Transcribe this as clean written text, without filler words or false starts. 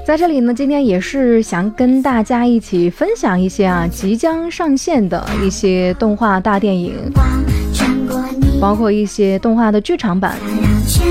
在这里呢，今天也是想跟大家一起分享一些即将上线的一些动画大电影，包括一些动画的剧场版。